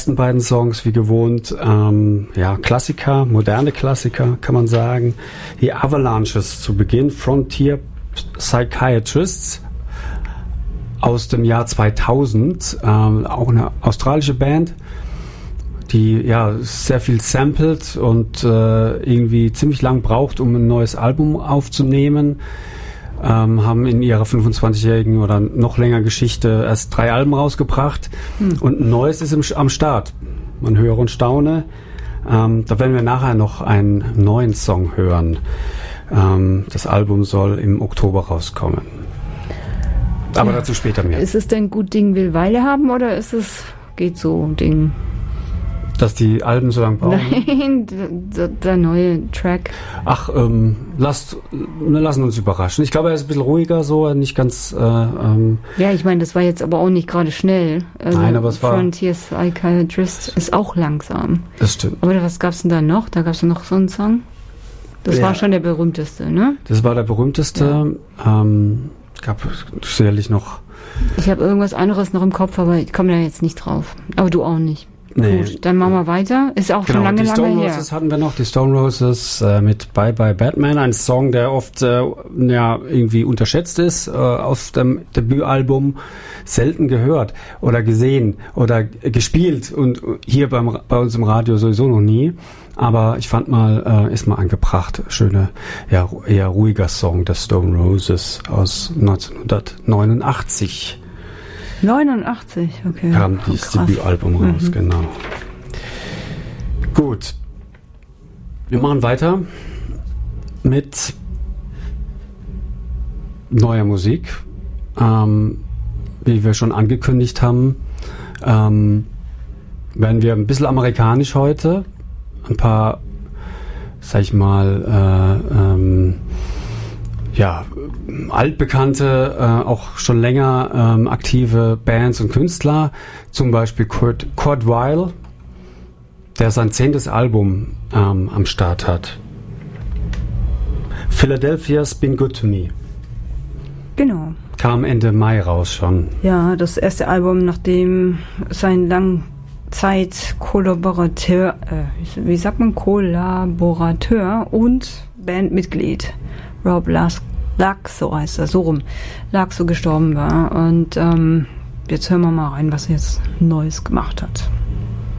ersten beiden Songs, wie gewohnt, Klassiker, moderne Klassiker, kann man sagen. Die Avalanches zu Beginn, Frontier Psychiatrists aus dem Jahr 2000, auch eine australische Band, die sehr viel samplet und irgendwie ziemlich lang braucht, um ein neues Album aufzunehmen. Haben in ihrer 25-jährigen oder noch länger Geschichte erst 3 Alben rausgebracht und ein neues ist am Start. Man höre und staune. Da werden wir nachher noch einen neuen Song hören. Das Album soll im Oktober rauskommen. Aber dazu später mehr. Ist es denn gut Ding will Weile haben oder geht so Ding? Dass die Alben so lang brauchen? Nein, der neue Track. Ach, lassen uns überraschen. Ich glaube, er ist ein bisschen ruhiger so, nicht ganz... ja, ich meine, das war jetzt aber auch nicht gerade schnell. Also nein, aber es war... Frontier Psychiatrist ist auch langsam. Das stimmt. Aber was gab's denn da noch? Da gab's noch so einen Song? Das war schon der berühmteste, ne? Das war der berühmteste. Ja. Gab sicherlich noch... Ich habe irgendwas anderes noch im Kopf, aber ich komme da jetzt nicht drauf. Aber du auch nicht. Nee. Gut, dann machen wir weiter. Ist auch schon lange her. Die Stone her. Roses hatten wir noch. Die Stone Roses mit Bye Bye Batman. Ein Song, der oft irgendwie unterschätzt ist auf dem Debütalbum. Selten gehört oder gesehen oder gespielt. Und hier bei uns im Radio sowieso noch nie. Aber ich fand ist mal angebracht. Schöne, eher ruhiger Song der Stone Roses aus 1989. 89, okay. Kam dieses Debütalbum raus, genau. Gut. Wir machen weiter mit neuer Musik. Wie wir schon angekündigt haben, werden wir ein bisschen amerikanisch heute. Ein paar, sag ich mal, altbekannte, auch schon länger aktive Bands und Künstler, zum Beispiel Kurt Weill, der sein 10. Album am Start hat. Philadelphia's Been Good to Me. Genau. Kam Ende Mai raus schon. Ja, das erste Album, nachdem sein Langzeit-Kollaborateur, Kollaborateur und Bandmitglied Rob Laxo heißt er, so rum, Laxo gestorben war. Und jetzt hören wir mal rein, was er jetzt Neues gemacht hat.